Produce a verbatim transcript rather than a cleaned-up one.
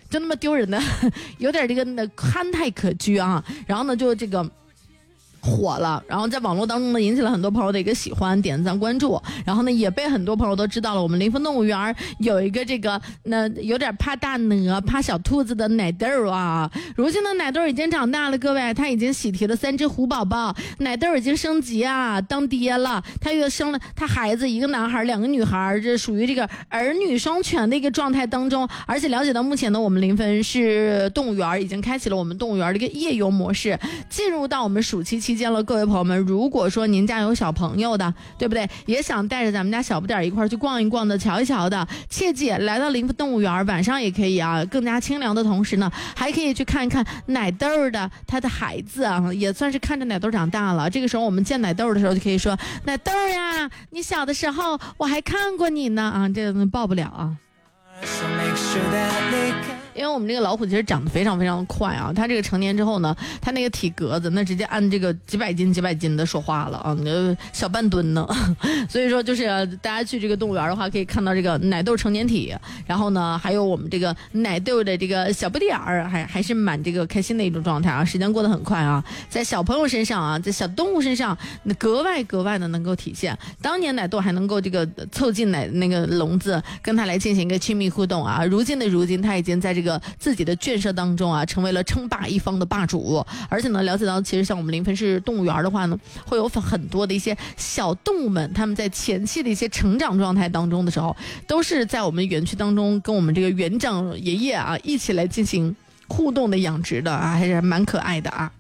就那么丢人的，有点这个憨态可掬啊。然后呢，就这个。火了，然后在网络当中呢引起了很多朋友的一个喜欢、点赞、关注，然后呢也被很多朋友都知道了。我们临汾动物园有一个这个那有点怕大鹅、怕小兔子的奶豆啊。如今的奶豆已经长大了，各位，他已经喜提了三只虎宝宝，奶豆已经升级啊，当爹了。他又生了他孩子，一个男孩，两个女孩，这属于这个儿女双全的一个状态当中。而且了解到目前呢，我们临汾市动物园已经开启了我们动物园的一个夜游模式，进入到我们暑期期间了。各位朋友们，如果说您家有小朋友的，对不对？也想带着咱们家小不点一块去逛一逛的、瞧一瞧的，切记来到临汾动物园，晚上也可以啊，更加清凉的同时呢，还可以去看一看奶豆的他的孩子啊，也算是看着奶豆长大了。这个时候我们见奶豆的时候就可以说：“奶豆呀，你小的时候我还看过你呢啊，这个抱不了啊。”因为我们这个老虎其实长得非常非常快啊，它这个成年之后呢，它那个体格子那直接按这个几百斤几百斤的说话了啊，你小半吨呢。所以说就是大家去这个动物园的话，可以看到这个奶豆成年体，然后呢还有我们这个奶豆的这个小不点儿，还还是蛮这个开心的一种状态啊。时间过得很快啊，在小朋友身上啊，在小动物身上，那格外格外的能够体现。当年奶豆还能够这个凑近奶那个笼子，跟它来进行一个亲密互动啊。如今的如今，它已经在这个自己的圈舍当中啊，成为了称霸一方的霸主。而且呢，了解到其实像我们临汾市动物园的话呢，会有很多的一些小动物们，他们在前期的一些成长状态当中的时候，都是在我们园区当中跟我们这个园长爷爷啊一起来进行互动的养殖的啊，还是蛮可爱的啊。